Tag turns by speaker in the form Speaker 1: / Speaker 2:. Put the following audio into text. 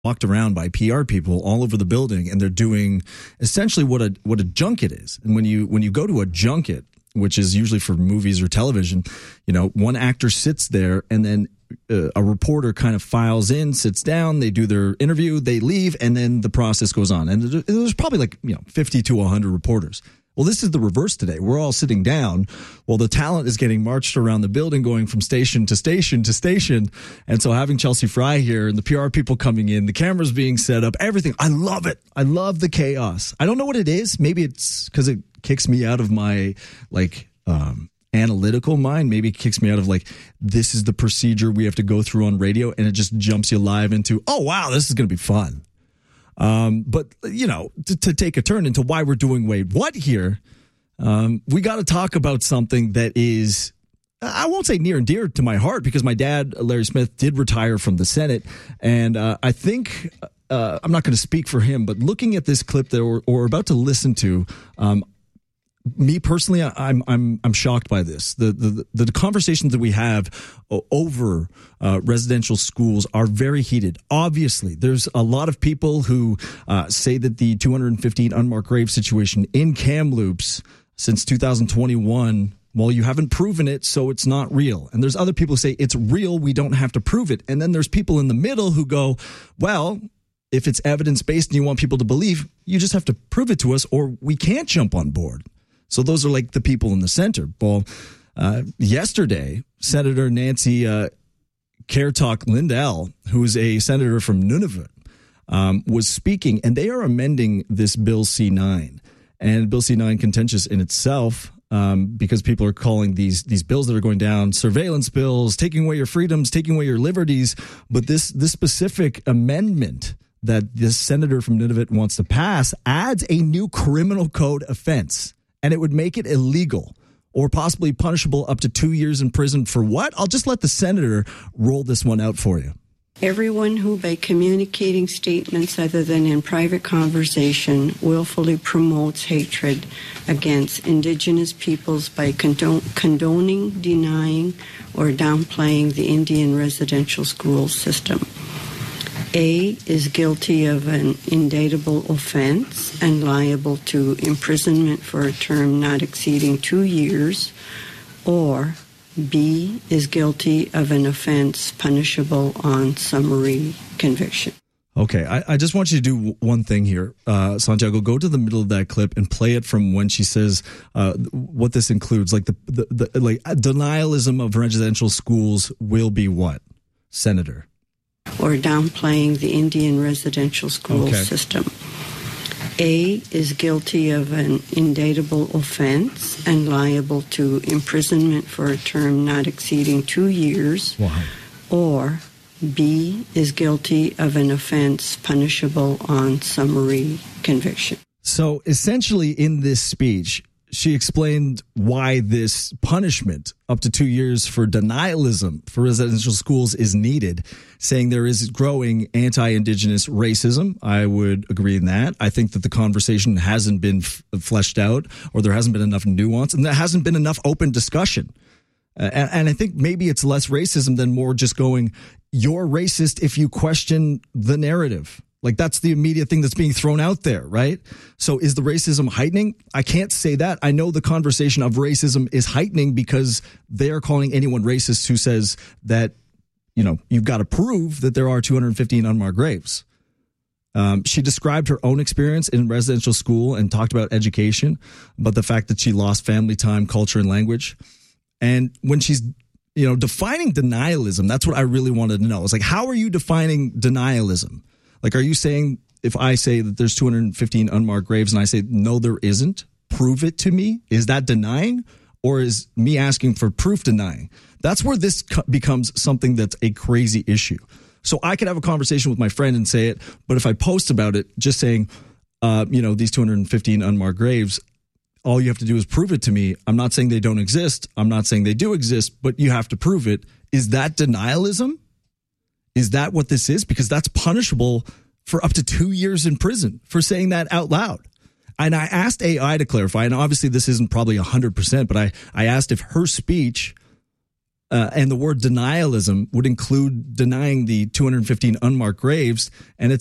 Speaker 1: walked around by PR people all over the building, and they're doing essentially what a junket is. And when you go to a junket, which is usually for movies or television, one actor sits there, and then a reporter kind of files in, sits down, they do their interview, they leave, and then the process goes on. And there's probably 50 to 100 reporters. Well, this is the reverse today. We're all sitting down while the talent is getting marched around the building, going from station to station to station. And so having Chelsea Fry here and the PR people coming in, the cameras being set up, everything. I love it. I love the chaos. I don't know what it is. Maybe it's because it kicks me out of my analytical mind. Maybe it kicks me out of this is the procedure we have to go through on radio, and it just jumps you live into, oh, wow, this is going to be fun. But, to take a turn into why we're doing Wait What here, we got to talk about something that is, I won't say near and dear to my heart, because my dad, Larry Smith, did retire from the Senate. And I think, I'm not going to speak for him, but looking at this clip that we're about to listen to, me personally, I'm shocked by this. The conversations that we have over residential schools are very heated. Obviously, there's a lot of people who say that the 215 unmarked grave situation in Kamloops since 2021, well, you haven't proven it, so it's not real. And there's other people who say it's real, we don't have to prove it. And then there's people in the middle who go, well, if it's evidence-based and you want people to believe, you just have to prove it to us, or we can't jump on board. So those are the people in the center. Well, yesterday, Senator Nancy Kertok Lindell, who is a senator from Nunavut, was speaking, and they are amending this Bill C-9. And Bill C-9 contentious in itself, because people are calling these bills that are going down surveillance bills, taking away your freedoms, taking away your liberties. But this specific amendment that this senator from Nunavut wants to pass adds a new criminal code offense. And it would make it illegal or possibly punishable up to 2 years in prison for what? I'll just let the senator roll this one out for you.
Speaker 2: Everyone who, by communicating statements other than in private conversation, willfully promotes hatred against Indigenous peoples by condoning, denying, or downplaying the Indian residential school system. A, is guilty of an indictable offense and liable to imprisonment for a term not exceeding 2 years, or B, is guilty of an offense punishable on summary conviction.
Speaker 1: Okay, I just want you to do one thing here. Santiago, go to the middle of that clip and play it from when she says what this includes. The denialism of residential schools will be what, Senator?
Speaker 2: Or downplaying the Indian residential school system. A, is guilty of an indictable offense and liable to imprisonment for a term not exceeding 2 years.
Speaker 1: Wow.
Speaker 2: Or B, is guilty of an offense punishable on summary conviction.
Speaker 1: So essentially in this speech, she explained why this punishment up to 2 years for denialism for residential schools is needed, saying there is growing anti-Indigenous racism. I would agree in that. I think that the conversation hasn't been fleshed out, or there hasn't been enough nuance, and there hasn't been enough open discussion. And I think maybe it's less racism than more just going, you're racist if you question the narrative. That's the immediate thing that's being thrown out there, right? So is the racism heightening? I can't say that. I know the conversation of racism is heightening because they are calling anyone racist who says that, you've got to prove that there are 215 unmarked graves. She described her own experience in residential school and talked about education, but the fact that she lost family time, culture, and language. And when she's defining denialism, that's what I really wanted to know. It's how are you defining denialism? Are you saying if I say that there's 215 unmarked graves and I say, no, there isn't, prove it to me? Is that denying? Or is me asking for proof denying? That's where this becomes something that's a crazy issue. So I could have a conversation with my friend and say it, but if I post about it, just saying, these 215 unmarked graves, all you have to do is prove it to me. I'm not saying they don't exist. I'm not saying they do exist, but you have to prove it. Is that denialism? Is that what this is? Because that's punishable for up to 2 years in prison for saying that out loud. And I asked AI to clarify, and obviously this isn't probably 100%, but I asked if her speech And the word denialism would include denying the 215 unmarked graves. And